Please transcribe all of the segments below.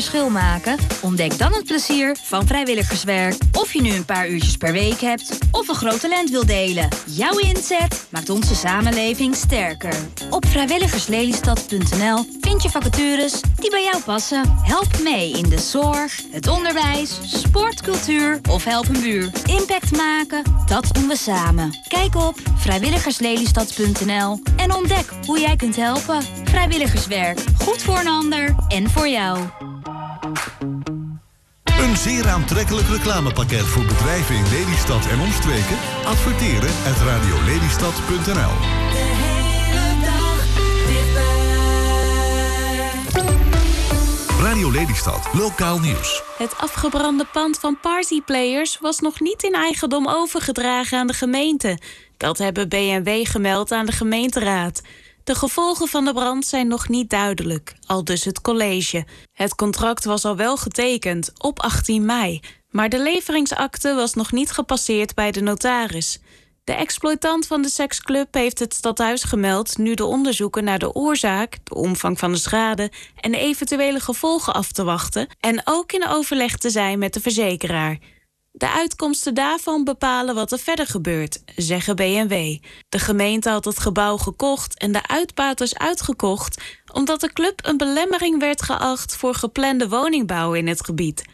verschil maken? Ontdek dan het plezier van vrijwilligerswerk. Of je nu een paar uurtjes per week hebt of een groot talent wil delen. Jouw inzet maakt onze samenleving sterker. Op vrijwilligerslelystad.nl vind je vacatures die bij jou passen. Help mee in de zorg, het onderwijs, sport, cultuur of help een buur. Impact maken, dat doen we samen. Kijk op vrijwilligerslelystad.nl en ontdek hoe jij kunt helpen. Vrijwilligerswerk, goed voor een ander en voor jou. Een zeer aantrekkelijk reclamepakket voor bedrijven in Lelystad en omstreken? Adverteren at radiolelystad.nl. Radio Lelystad, lokaal nieuws. Het afgebrande pand van Partyplayers was nog niet in eigendom overgedragen aan de gemeente. Dat hebben B&W gemeld aan de gemeenteraad. De gevolgen van de brand zijn nog niet duidelijk, aldus het college. Het contract was al wel getekend, op 18 mei... maar de leveringsakte was nog niet gepasseerd bij de notaris. De exploitant van de seksclub heeft het stadhuis gemeld nu de onderzoeken naar de oorzaak, de omvang van de schade en eventuele gevolgen af te wachten en ook in overleg te zijn met de verzekeraar. De uitkomsten daarvan bepalen wat er verder gebeurt, zeggen B&W. De gemeente had het gebouw gekocht en de uitbaters uitgekocht omdat de club een belemmering werd geacht voor geplande woningbouw in het gebied.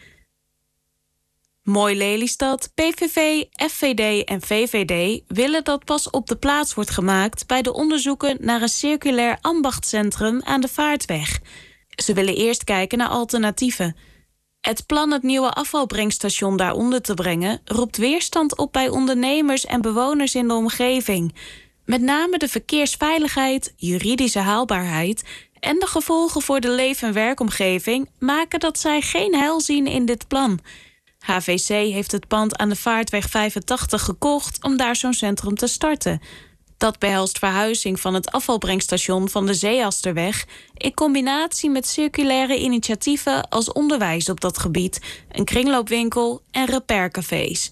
Mooi Lelystad, PVV, FVD en VVD willen dat pas op de plaats wordt gemaakt bij de onderzoeken naar een circulair ambachtscentrum aan de Vaartweg. Ze willen eerst kijken naar alternatieven. Het plan het nieuwe afvalbrengstation daaronder te brengen roept weerstand op bij ondernemers en bewoners in de omgeving. Met name de verkeersveiligheid, juridische haalbaarheid en de gevolgen voor de leef- en werkomgeving maken dat zij geen heil zien in dit plan. HVC heeft het pand aan de Vaartweg 85 gekocht om daar zo'n centrum te starten. Dat behelst verhuizing van het afvalbrengstation van de Zeeasterweg in combinatie met circulaire initiatieven als onderwijs op dat gebied, een kringloopwinkel en repaircafés.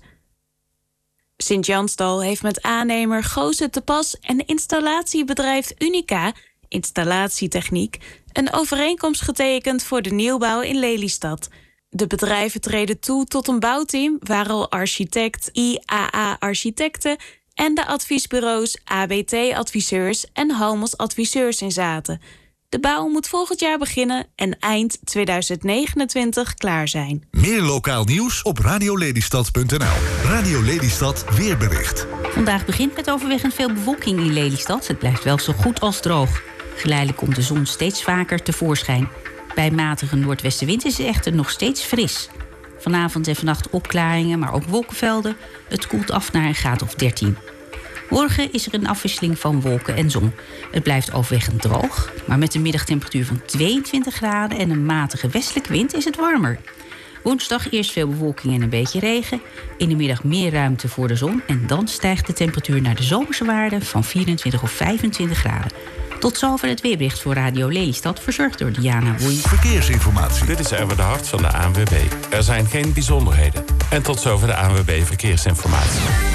Sint-Jansdal heeft met aannemer Goos te Pas en installatiebedrijf Unica, installatietechniek, een overeenkomst getekend voor de nieuwbouw in Lelystad. De bedrijven treden toe tot een bouwteam waar al architect IAA Architecten en de adviesbureaus ABT Adviseurs en Halmos Adviseurs in zaten. De bouw moet volgend jaar beginnen en eind 2029 klaar zijn. Meer lokaal nieuws op radiolelystad.nl. Radio Lelystad weerbericht. Vandaag begint met overwegend veel bewolking in Lelystad. Het blijft wel zo goed als droog. Geleidelijk komt de zon steeds vaker tevoorschijn. Bij matige noordwestenwind is het echter nog steeds fris. Vanavond en vannacht opklaringen, maar ook wolkenvelden. Het koelt af naar een graad of 13. Morgen is er een afwisseling van wolken en zon. Het blijft overwegend droog, maar met een middagtemperatuur van 22 graden... en een matige westelijke wind is het warmer. Woensdag eerst veel bewolking en een beetje regen. In de middag meer ruimte voor de zon. En dan stijgt de temperatuur naar de zomerse waarde van 24 of 25 graden. Tot zover het weerbericht voor Radio Lelystad, verzorgd door Diana Woei. Verkeersinformatie. Dit is Erwin de Hart van de ANWB. Er zijn geen bijzonderheden. En tot zover de ANWB Verkeersinformatie.